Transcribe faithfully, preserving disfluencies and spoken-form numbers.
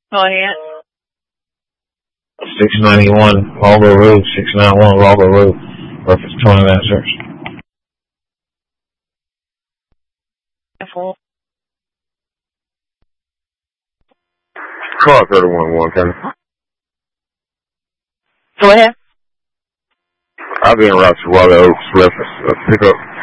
Go ahead. six ninety-one Marlboro Road, six ninety-one Marlboro Road, reference twenty-nine search. Car thirty-one one, Kenny. Go ahead. I've been around to Raleigh Oaks reference. Uh, pick up